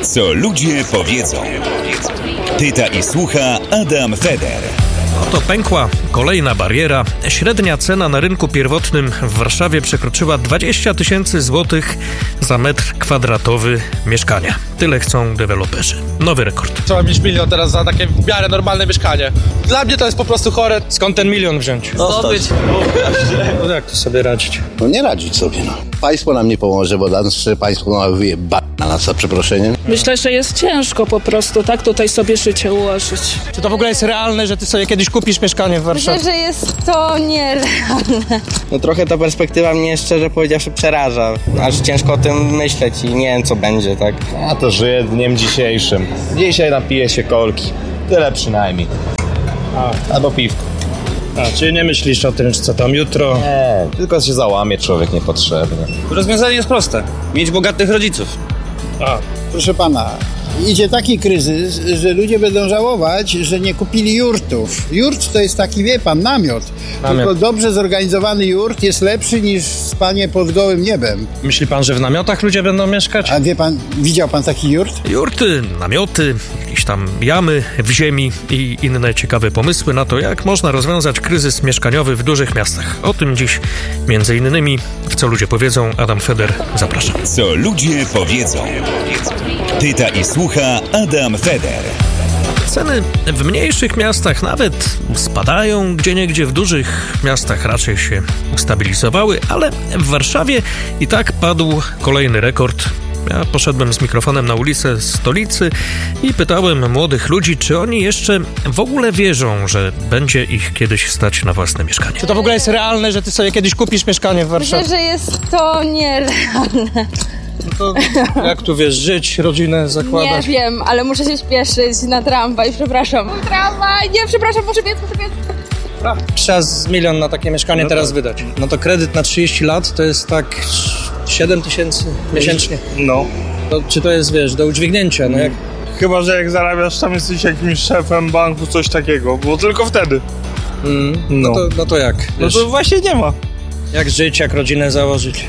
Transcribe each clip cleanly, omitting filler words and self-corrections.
Co ludzie powiedzą. Pyta i słucha Adam Feder. Oto pękła kolejna bariera. Średnia cena na rynku pierwotnym w Warszawie przekroczyła 20 000 złotych za metr kwadratowy mieszkania. Tyle chcą deweloperzy. Nowy rekord. Trzeba mieć 1 000 000 teraz za takie w miarę normalne mieszkanie. Dla mnie to jest po prostu chore. Skąd ten 1 000 000 wziąć? Zdobyć. No jak to sobie radzić? No nie radzić sobie, no. Państwo nam nie pomoże, bo nasze państwo ma wyjebane na nas, za przeproszeniem. Myślę, że jest ciężko po prostu tak tutaj sobie życie ułożyć. Czy to w ogóle jest realne, że ty sobie kiedyś kupisz mieszkanie w Warszawie? Myślę, że jest to nierealne. No trochę ta perspektywa mnie szczerze powiedziawszy przeraża. Aż ciężko o tym myśleć i nie wiem co będzie, tak? Ja to żyję dniem dzisiejszym. Dzisiaj napiję się kolki. Tyle przynajmniej. Albo piwko. Czyli nie myślisz o tym, co tam jutro? Nie, tylko się załamie człowiek niepotrzebnie. Rozwiązanie jest proste. Mieć bogatych rodziców. Proszę pana, idzie taki kryzys, że ludzie będą żałować, że nie kupili jurtów. Jurt to jest taki, wie pan, namiot. Tylko dobrze zorganizowany jurt jest lepszy niż spanie pod gołym niebem. Myśli pan, że w namiotach ludzie będą mieszkać? A wie pan, widział pan taki jurt? Jurty, namioty, jakieś tam jamy w ziemi i inne ciekawe pomysły na to, jak można rozwiązać kryzys mieszkaniowy w dużych miastach. O tym dziś między innymi w Co ludzie powiedzą. Adam Feder, zapraszam. Co ludzie powiedzą. Pyta i słucha Adam Feder. Ceny w mniejszych miastach nawet spadają, gdzieniegdzie w dużych miastach raczej się ustabilizowały, ale w Warszawie i tak padł kolejny rekord. Ja poszedłem z mikrofonem na ulicę stolicy i pytałem młodych ludzi, czy oni jeszcze w ogóle wierzą, że będzie ich kiedyś stać na własne mieszkanie. Czy to w ogóle jest realne, że ty sobie kiedyś kupisz mieszkanie w Warszawie? Myślę, że jest to nierealne. No to jak tu wiesz, żyć, rodzinę zakładać? Nie wiem, ale muszę się śpieszyć na tramwaj, przepraszam. Tramwaj, nie, przepraszam, muszę biec. Trzeba z 1 000 000 na takie mieszkanie teraz wydać. No to kredyt na 30 lat to jest tak 7 000 miesięcznie. No. To, czy to jest, wiesz, do udźwignięcia? No jak... Chyba, że jak zarabiasz, tam jesteś jakimś szefem banku, coś takiego, bo tylko wtedy. No to jak? No Wiesz, to właśnie nie ma. jak żyć, jak rodzinę założyć?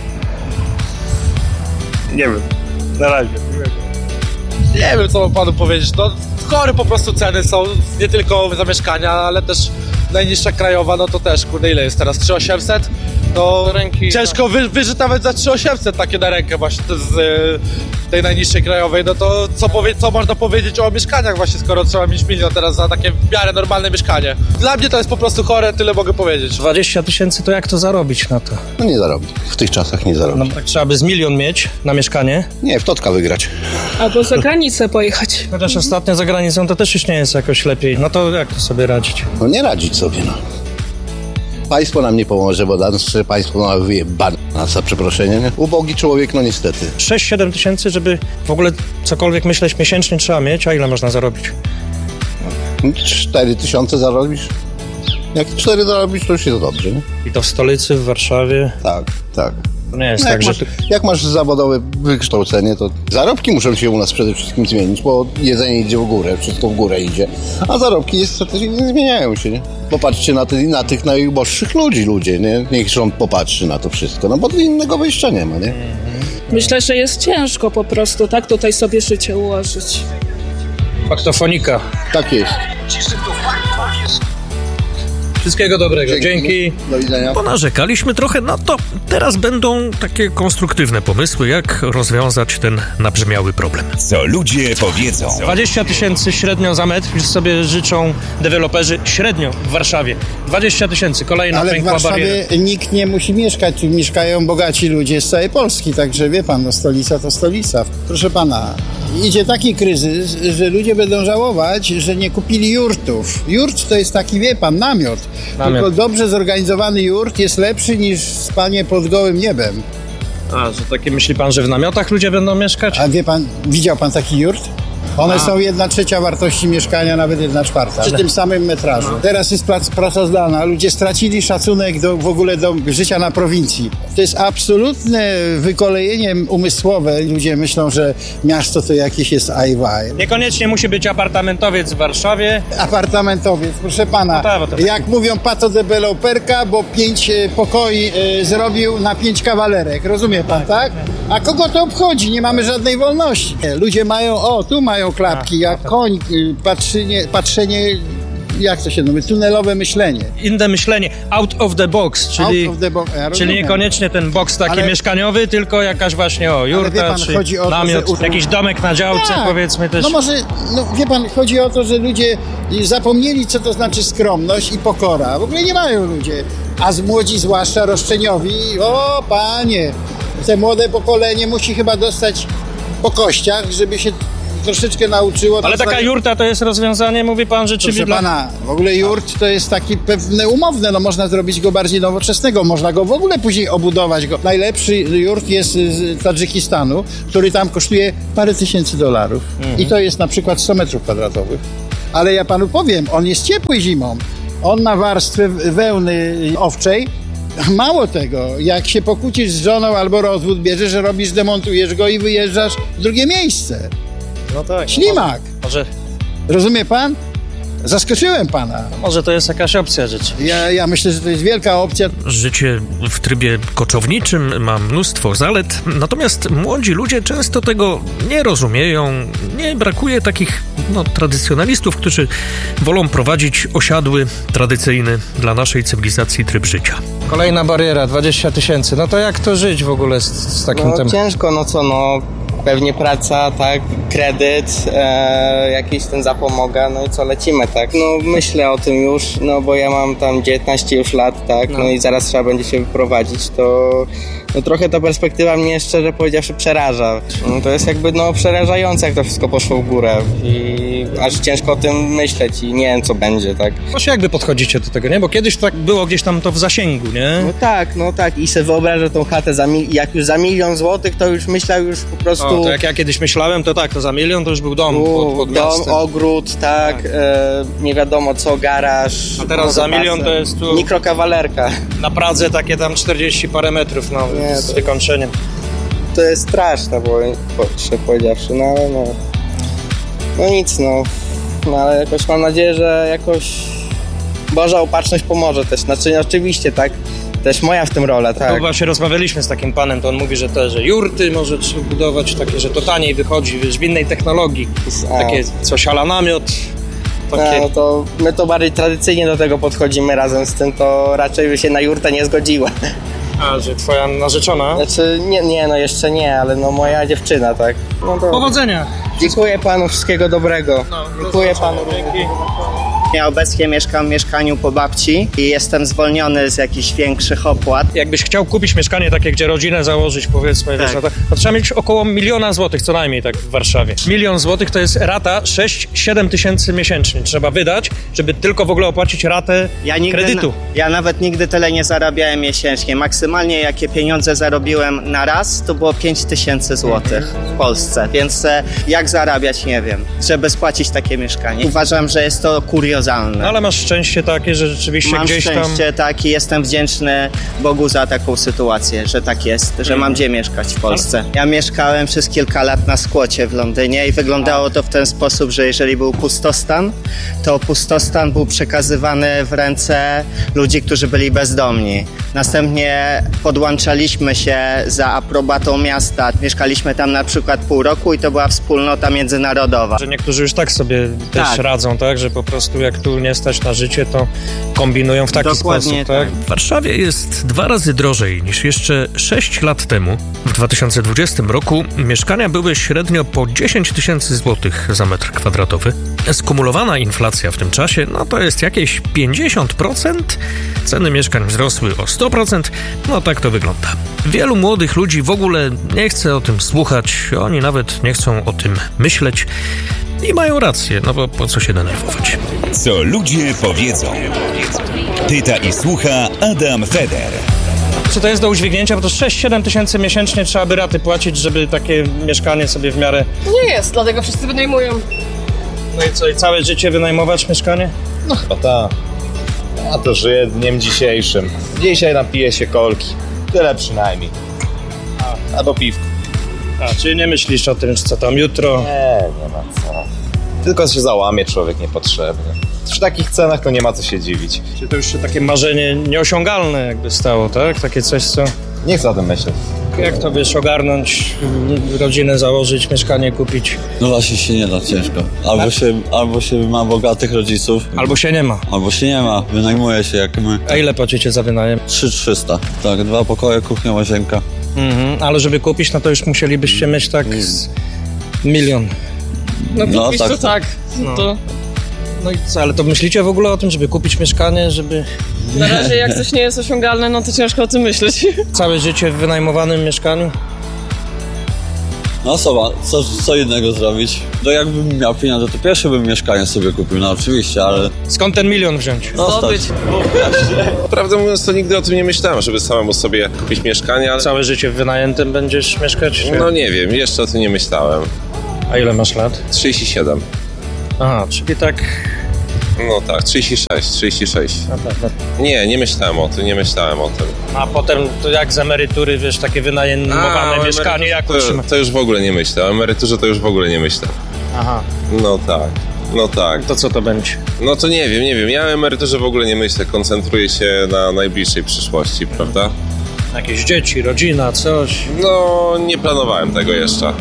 Nie wiem, na razie. Nie wiem, co mam panu powiedzieć. No, chore po prostu ceny są, nie tylko za mieszkania, ale też najniższa krajowa, no to też, kurde, ile jest teraz? 3800? No Ręki, ciężko wyżyć nawet za 3800 takie na rękę właśnie z tej najniższej krajowej. No to co można powiedzieć o mieszkaniach właśnie, skoro trzeba mieć 1 000 000 teraz za takie w miarę normalne mieszkanie. Dla mnie to jest po prostu chore, tyle mogę powiedzieć. 20 000 to jak to zarobić na to? No nie zarobi. W tych czasach nie zarobi. No tak trzeba by z 1 000 000 mieć na mieszkanie. Nie, w totka wygrać. Albo za granicę pojechać. Chociaż ostatnio za granicą to też już nie jest jakoś lepiej. No to jak to sobie radzić? No nie radzić sobie, no. Państwo nam nie pomoże, bo nasze państwo ma wyjebane na nas, za przeproszeniem. Ubogi człowiek, no niestety. 6-7 tysięcy, żeby w ogóle cokolwiek myśleć miesięcznie trzeba mieć, a ile można zarobić? 4 000 zarobisz? Jak 4 zarobisz, to już jest dobrze, nie? I to w stolicy, w Warszawie? Tak, tak. To nie jest No tak, jak masz zawodowe wykształcenie, to zarobki muszą się u nas przede wszystkim zmienić, bo jedzenie idzie w górę, wszystko w górę idzie, a zarobki niestety nie zmieniają się, nie? Popatrzcie na tych najuboższych ludzie, nie? Niech rząd popatrzy na to wszystko, no bo innego wyjścia nie ma, nie? Myślę, że jest ciężko po prostu tak tutaj sobie życie ułożyć. Faktofonika. Tak jest. Wszystkiego dobrego. Dzięki. Do widzenia. Ponarzekaliśmy trochę, no to teraz będą takie konstruktywne pomysły, jak rozwiązać ten nabrzmiały problem. Co ludzie powiedzą. 20 000 średnio za metr, już sobie życzą deweloperzy średnio w Warszawie. 20 000, kolejna Ale w pękła Warszawie bariera. nikt nie musi mieszkać, tu mieszkają bogaci ludzie z całej Polski, także wie pan, no stolica to stolica. Proszę pana, idzie taki kryzys, że ludzie będą żałować, że nie kupili jurtów. Jurt to jest taki, wie pan, namiot. Tylko dobrze zorganizowany jurt jest lepszy niż spanie pod gołym niebem. A, że takie myśli pan, że w namiotach ludzie będą mieszkać? A wie pan, widział pan taki jurt? One są 1/3 wartości mieszkania, nawet 1/4 przy tym samym metrażu. Teraz jest praca zdalna. Ludzie stracili szacunek w ogóle do życia na prowincji. To jest absolutne wykolejenie umysłowe. Ludzie myślą, że miasto to jakieś jest ajwaj. Niekoniecznie musi być apartamentowiec w Warszawie. Apartamentowiec, proszę pana. No tak. Jak mówią, patodeweloperka, bo 5 pokoi zrobił na 5 kawalerek. Rozumie pan, tak? A kogo to obchodzi? Nie mamy żadnej wolności. Ludzie mają, tu mają klapki, jak koń, patrzenie, jak to się mówi, tunelowe myślenie. Inne myślenie, out of the box, czyli niekoniecznie ten box taki mieszkaniowy, tylko jakaś właśnie jurta, czy namiot, jakiś domek na działce, powiedzmy też. Wie pan, chodzi o to, że ludzie zapomnieli, co to znaczy skromność i pokora. W ogóle nie mają ludzie. A młodzi, zwłaszcza roszczeniowi, panie, te młode pokolenie musi chyba dostać po kościach, żeby się troszeczkę nauczyło. Ale taka jurta to jest rozwiązanie, mówi pan, że Proszę pana, w ogóle jurt to jest taki pewne umowne, można zrobić go bardziej nowoczesnego, można go w ogóle później obudować. Najlepszy jurt jest z Tadżykistanu, który tam kosztuje parę tysięcy $. I to jest na przykład 100 metrów kwadratowych. Ale ja panu powiem, on jest ciepły zimą. On ma warstwę wełny owczej. Mało tego, jak się pokłócisz z żoną albo rozwód bierzesz, robisz, demontujesz go i wyjeżdżasz w drugie miejsce. No tak. Ślimak. Może... Rozumie pan? Zaskoczyłem pana. Może to jest jakaś opcja rzeczy. Ja myślę, że to jest wielka opcja. Życie w trybie koczowniczym ma mnóstwo zalet, natomiast młodzi ludzie często tego nie rozumieją. Nie brakuje takich tradycjonalistów, którzy wolą prowadzić osiadły, tradycyjny dla naszej cywilizacji tryb życia. Kolejna bariera, 20 000. No to jak to żyć w ogóle z takim tematem? Ciężko, pewnie praca, tak, kredyt, jakiś ten zapomoga, i co, lecimy, tak. Myślę o tym już, bo ja mam tam 19 już lat, tak, i zaraz trzeba będzie się wyprowadzić, to trochę ta perspektywa mnie, szczerze powiedziawszy, przeraża. To jest jakby, przerażające, jak to wszystko poszło w górę i aż ciężko o tym myśleć i nie wiem, co będzie, tak. Właśnie jak wy podchodzicie do tego, nie? Bo kiedyś tak było gdzieś tam to w zasięgu, nie? No tak, i sobie wyobrażę tą chatę jak już za 1 000 000 złotych, to już myślę po prostu... to jak ja kiedyś myślałem, to tak, to za 1 000 000 to już był dom pod miastem. Dom, ogród, tak, nie wiadomo co, garaż. A teraz za 1 000 000 to jest tu... Mikrokawalerka. Na Pradze takie tam 40 parę metrów, z wykończeniem. To jest straszne, bo powiedziawszy, nic, ale jakoś mam nadzieję, że jakoś Boża opatrzność pomoże też, oczywiście, tak, też moja w tym rola, tak. No właśnie rozmawialiśmy z takim panem, to on mówi, że jurty może trzeba budować, takie, że to taniej wychodzi, w innej technologii, takie coś ala namiot. To my to bardziej tradycyjnie do tego podchodzimy, razem z tym to raczej by się na jurtę nie zgodziła. A, że twoja narzeczona? Znaczy, jeszcze nie, ale moja dziewczyna, tak. Powodzenia! Dziękuję panu, wszystkiego dobrego. Dziękuję panu. Ja obecnie mieszkam w mieszkaniu po babci i jestem zwolniony z jakichś większych opłat. Jakbyś chciał kupić mieszkanie takie, gdzie rodzinę założyć, powiedzmy, to trzeba mieć około 1 000 000 złotych, co najmniej tak w Warszawie. 1 000 000 złotych to jest rata 6-7 tysięcy miesięcznie. Trzeba wydać, żeby tylko w ogóle opłacić ratę kredytu. Ja nawet nigdy tyle nie zarabiałem miesięcznie. Maksymalnie jakie pieniądze zarobiłem na raz, to było 5 000 złotych w Polsce. Więc jak zarabiać, nie wiem. Żeby spłacić takie mieszkanie. Uważam, że jest to kuriozalne. Ale masz szczęście takie, że rzeczywiście gdzieś tam... Mam szczęście takie, jestem wdzięczny Bogu za taką sytuację, że tak jest, że mam gdzie mieszkać w Polsce. Ja mieszkałem przez kilka lat na skłocie w Londynie i wyglądało to w ten sposób, że jeżeli był pustostan, to pustostan był przekazywany w ręce ludzi, którzy byli bezdomni. Następnie podłączaliśmy się za aprobatą miasta. Mieszkaliśmy tam na przykład pół roku i to była wspólnota międzynarodowa. Że niektórzy już tak sobie też radzą, tak? Że po prostu jak tu nie stać na życie, to kombinują w taki sposób, tak? W Warszawie jest 2 razy drożej niż jeszcze 6 lat temu. W 2020 roku mieszkania były średnio po 10 000 złotych za metr kwadratowy. Skumulowana inflacja w tym czasie, to jest jakieś 50%. Ceny mieszkań wzrosły o 100%. Tak to wygląda. Wielu młodych ludzi w ogóle nie chce o tym słuchać. Oni nawet nie chcą o tym myśleć. I mają rację, bo po co się denerwować? Co ludzie powiedzą. Pyta i słucha Adam Feder. Czy to jest do udźwignięcia? Bo to 6-7 tysięcy miesięcznie trzeba by raty płacić, żeby takie mieszkanie sobie w miarę... Nie jest, dlatego wszyscy wynajmują. No i co, i całe życie wynajmować mieszkanie? No chyba tak. Ja to żyję dniem dzisiejszym. Dzisiaj napiję się kolki. Tyle przynajmniej. Albo piwko. Czyli nie myślisz o tym, co tam jutro? Nie ma co. Tylko się załamie człowiek niepotrzebnie. Przy takich cenach to nie ma co się dziwić. Czy to już się takie marzenie nieosiągalne jakby stało, tak? Takie coś, co... Nie chcę o tym myśleć. Jak to wiesz, ogarnąć, rodzinę założyć, mieszkanie kupić? No właśnie się nie da, ciężko. Albo się ma bogatych rodziców. Albo się nie ma. Albo się nie ma, wynajmuje się jak my. A ile płacicie za wynajem? 3300. Tak, 2 pokoje, kuchnia, łazienka. Ale żeby kupić, no to już musielibyście mieć tak z 1 000 000. No kupić to tak. No i co, ale to myślicie w ogóle o tym, żeby kupić mieszkanie, żeby... Na razie jak coś nie jest osiągalne, no to ciężko o tym myśleć. Całe życie w wynajmowanym mieszkaniu? No co innego zrobić? To jakbym miał pieniądze, to pierwsze bym mieszkanie sobie kupił, no oczywiście, ale... Skąd ten 1 000 000 wziąć? Zdobyć. Prawdę mówiąc, to nigdy o tym nie myślałem, żeby samemu sobie kupić mieszkanie, ale... Całe życie w wynajętym będziesz mieszkać? No nie wiem, jeszcze o tym nie myślałem. A ile masz lat? 37. Aha, czyli tak... No tak, 36. Nie myślałem o tym. A potem to jak z emerytury, wiesz, takie wynajmowane mieszkanie, jak utrzymać? To już w ogóle nie myślę, o emeryturze to już w ogóle nie myślę. Aha. No tak. To co to będzie? No to nie wiem, ja o emeryturze w ogóle nie myślę, koncentruję się na najbliższej przyszłości, prawda? Jakieś dzieci, rodzina, coś? No, nie planowałem tego jeszcze.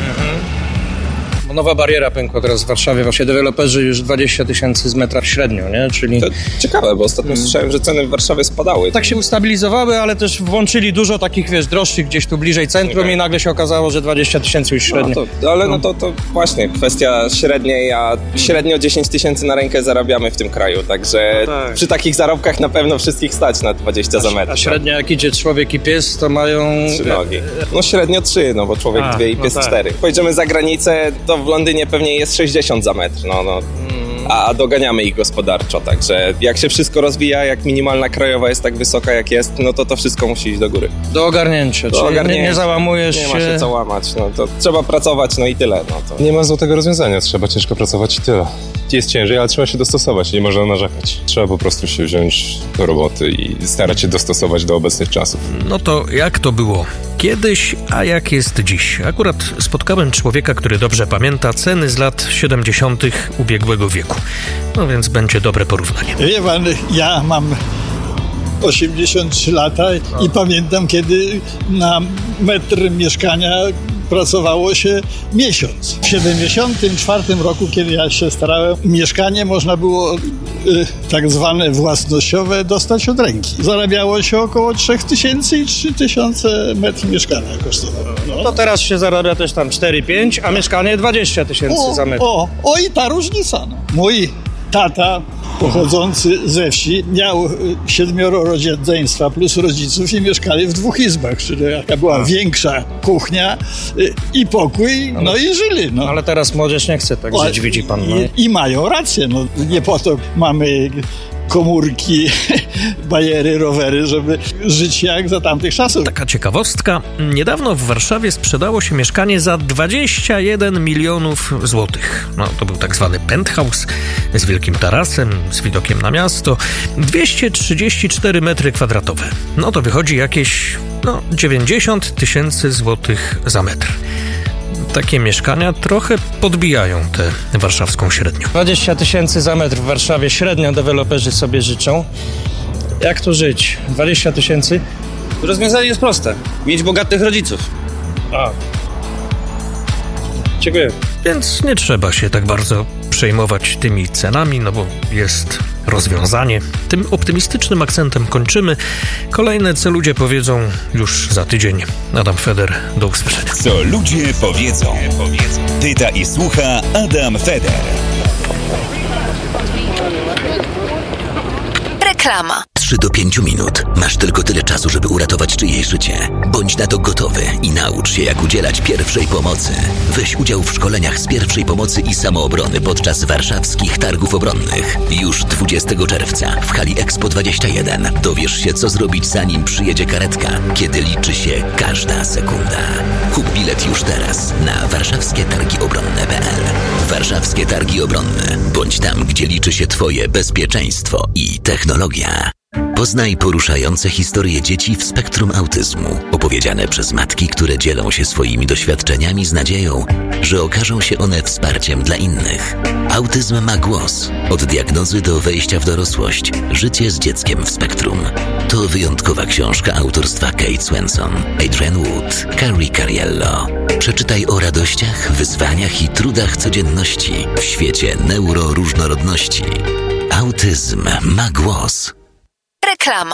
Bo nowa bariera pękła teraz w Warszawie, właśnie deweloperzy już 20 000 z metra średnio, nie? Czyli... To ciekawe, bo ostatnio słyszałem, że ceny w Warszawie spadały. Tak się ustabilizowały, ale też włączyli dużo takich, wiesz, droższych gdzieś tu bliżej centrum i nagle się okazało, że 20 000 już średnio. To właśnie kwestia średniej, a średnio 10 000 na rękę zarabiamy w tym kraju, także przy takich zarobkach na pewno wszystkich stać na 20 za metr. A średnio jak idzie człowiek i pies, to mają... 3 nogi. No średnio 3, no bo człowiek 2 i pies 4. Pojedziemy za granicę, to w Londynie pewnie jest 60 za metr, a doganiamy ich gospodarczo, także jak się wszystko rozwija, jak minimalna krajowa jest tak wysoka jak jest, no to wszystko musi iść do góry. Do ogarnięcia, czyli nie załamujesz się. Nie ma się co łamać, no to trzeba pracować, no i tyle. No to. Nie ma złotego rozwiązania, trzeba ciężko pracować i tyle. Jest ciężej, ale trzeba się dostosować, nie można narzekać. Trzeba po prostu się wziąć do roboty i starać się dostosować do obecnych czasów. No to jak to było kiedyś, a jak jest dziś? Akurat spotkałem człowieka, który dobrze pamięta ceny z lat 70. ubiegłego wieku. No więc będzie dobre porównanie. Wie pan, ja mam 83 lata i pamiętam, kiedy na metr mieszkania pracowało się miesiąc. W 74 roku, kiedy ja się starałem, mieszkanie można było tak zwane własnościowe dostać od ręki. Zarabiało się około 3000 i 3000 metr mieszkania kosztowało. No. To teraz się zarabia też tam 4-5, a mieszkanie 20 000 za metr. I ta różnica. No. Mój tata pochodzący ze wsi miał 7 rodzeństwa plus rodziców i mieszkali w 2 izbach, czyli jaka była większa kuchnia i pokój, no i żyli. No. Ale teraz młodzież nie chce tak żyć, widzi pan. No. I mają rację, no nie po to mamy komórki, bajery, rowery, żeby żyć jak za tamtych czasów. Taka ciekawostka. Niedawno w Warszawie sprzedało się mieszkanie za 21 milionów złotych. No, to był tak zwany penthouse z wielkim tarasem, z widokiem na miasto. 234 metry kwadratowe. No to wychodzi jakieś 90 000 złotych za metr. Takie mieszkania trochę podbijają tę warszawską średnią. 20 000 za metr w Warszawie średnio deweloperzy sobie życzą. Jak tu żyć? 20 000? Rozwiązanie jest proste. Mieć bogatych rodziców. Dziękuję. Więc nie trzeba się tak bardzo przejmować tymi cenami, no bo jest rozwiązanie. Tym optymistycznym akcentem kończymy. Kolejne, co ludzie powiedzą, już za tydzień. Adam Feder, do usłyszenia. Co ludzie powiedzą. Pyta i słucha Adam Feder. Reklama. 3 do 5 minut. Masz tylko tyle czasu, żeby uratować czyjeś życie. Bądź na to gotowy i naucz się, jak udzielać pierwszej pomocy. Weź udział w szkoleniach z pierwszej pomocy i samoobrony podczas warszawskich targów obronnych. Już 20 czerwca w hali Expo 21 dowiesz się, co zrobić, zanim przyjedzie karetka, kiedy liczy się każda sekunda. Kup bilet już teraz na warszawskietargiobronne.pl. Warszawskie Targi Obronne. Bądź tam, gdzie liczy się Twoje bezpieczeństwo i technologia. Poznaj poruszające historie dzieci w spektrum autyzmu, opowiedziane przez matki, które dzielą się swoimi doświadczeniami z nadzieją, że okażą się one wsparciem dla innych. Autyzm ma głos. Od diagnozy do wejścia w dorosłość. Życie z dzieckiem w spektrum. To wyjątkowa książka autorstwa Kate Swenson, Adrienne Wood, Carrie Cariello. Przeczytaj o radościach, wyzwaniach i trudach codzienności w świecie neuroróżnorodności. Autyzm ma głos. Reklama.